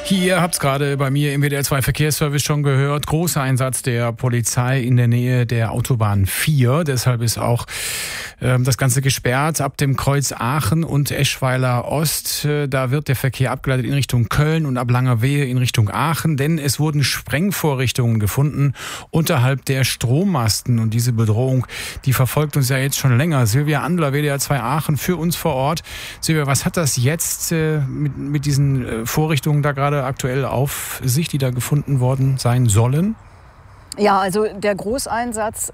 Ihr habt es gerade bei mir im WDR 2 Verkehrsservice schon gehört. Großer Einsatz der Polizei in der Nähe der Autobahn 4. Deshalb ist auch das Ganze gesperrt ab dem Kreuz Aachen und Eschweiler Ost. Da wird der Verkehr abgeleitet in Richtung Köln und ab Langerwehe in Richtung Aachen. Denn es wurden Sprengvorrichtungen gefunden unterhalb der Strommasten. Und diese Bedrohung, die verfolgt uns ja jetzt schon länger. Silvia Andler, WDR 2 Aachen, für uns vor Ort. Silvia, was hat das jetzt mit diesen Vorrichtungen da gerade aktuell auf sich, die da gefunden worden sein sollen? Ja, also der Großeinsatz,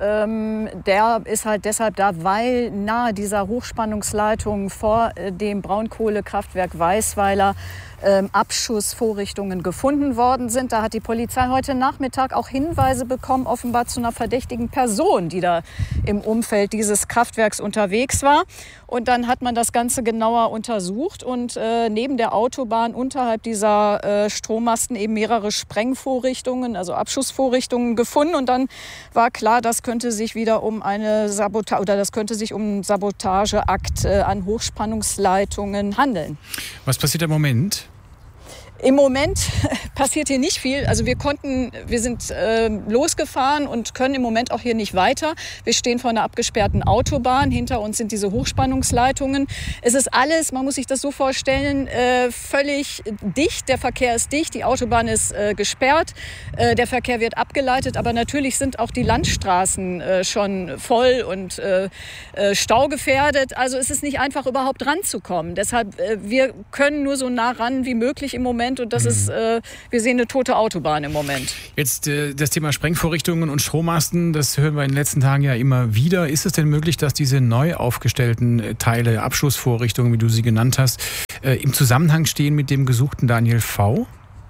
der ist halt deshalb da, weil nahe dieser Hochspannungsleitung vor dem Braunkohlekraftwerk Weisweiler Abschussvorrichtungen gefunden worden sind. Da hat die Polizei heute Nachmittag auch Hinweise bekommen, offenbar zu einer verdächtigen Person, die da im Umfeld dieses Kraftwerks unterwegs war. Und dann hat man das Ganze genauer untersucht und neben der Autobahn unterhalb dieser Strommasten eben mehrere Sprengvorrichtungen, also Abschussvorrichtungen gefunden. Und dann war klar, das könnte sich wieder um eine das könnte sich um einen Sabotageakt an Hochspannungsleitungen handeln. Was passiert im Moment? Im Moment passiert hier nicht viel. Also wir sind losgefahren und können im Moment auch hier nicht weiter. Wir stehen vor einer abgesperrten Autobahn. Hinter uns sind diese Hochspannungsleitungen. Es ist alles, man muss sich das so vorstellen, völlig dicht. Der Verkehr ist dicht, die Autobahn ist gesperrt, der Verkehr wird abgeleitet. Aber natürlich sind auch die Landstraßen schon voll und staugefährdet. Also es ist nicht einfach, überhaupt ranzukommen. Deshalb, wir können nur so nah ran wie möglich im Moment. Und das ist, wir sehen eine tote Autobahn im Moment. Jetzt das Thema Sprengvorrichtungen und Strommasten, das hören wir in den letzten Tagen ja immer wieder. Ist es denn möglich, dass diese neu aufgestellten Teile, Abschussvorrichtungen, wie du sie genannt hast, im Zusammenhang stehen mit dem gesuchten Daniel V.?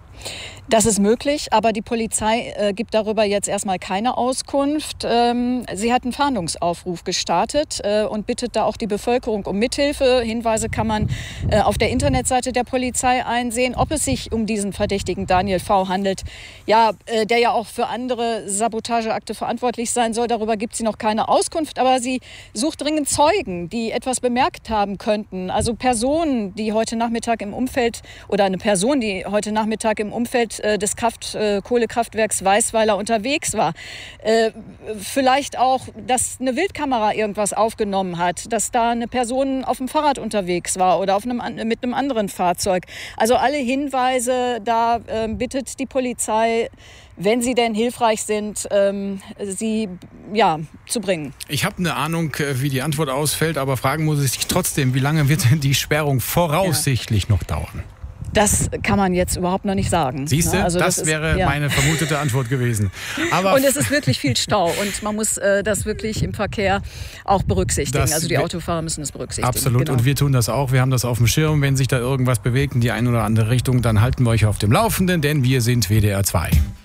Das ist möglich, aber die Polizei gibt darüber jetzt erstmal keine Auskunft. Sie hat einen Fahndungsaufruf gestartet und bittet da auch die Bevölkerung um Mithilfe. Hinweise kann man auf der Internetseite der Polizei einsehen, ob es sich um diesen verdächtigen Daniel V. handelt, ja, der ja auch für andere Sabotageakte verantwortlich sein soll. Darüber gibt sie noch keine Auskunft, aber sie sucht dringend Zeugen, die etwas bemerkt haben könnten. Also Personen, die heute Nachmittag im Umfeld oder eine Person, die heute Nachmittag im Umfeld des Kohlekraftwerks Weisweiler unterwegs war. Vielleicht auch, dass eine Wildkamera irgendwas aufgenommen hat, dass da eine Person auf dem Fahrrad unterwegs war oder mit einem anderen Fahrzeug. Also alle Hinweise, da bittet die Polizei, wenn sie denn hilfreich sind, sie zu bringen. Ich habe eine Ahnung, wie die Antwort ausfällt, aber fragen muss ich trotzdem, wie lange wird denn die Sperrung voraussichtlich noch dauern? Das kann man jetzt überhaupt noch nicht sagen. Siehst du, also das wäre meine vermutete Antwort gewesen. Aber und es ist wirklich viel Stau und man muss das wirklich im Verkehr auch berücksichtigen. Also die Autofahrer müssen das berücksichtigen. Absolut, genau. Und wir tun das auch. Wir haben das auf dem Schirm. Wenn sich da irgendwas bewegt in die eine oder andere Richtung, dann halten wir euch auf dem Laufenden, denn wir sind WDR 2.